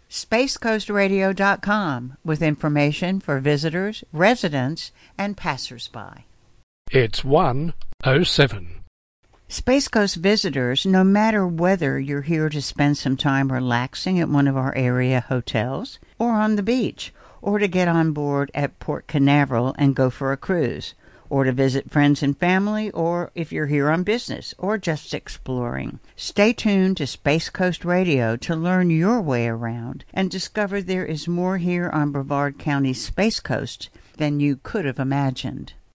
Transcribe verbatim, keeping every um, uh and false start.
space coast radio dot com with information for visitors, residents, and passersby. It's one oh seven. Space Coast visitors, no matter whether you're here to spend some time relaxing at one of our area hotels or on the beach, or to get on board at Port Canaveral and go for a cruise, or to visit friends and family, or if you're here on business or just exploring. Stay tuned to Space Coast Radio to learn your way around and discover there is more here on Brevard County's Space Coast than you could have imagined.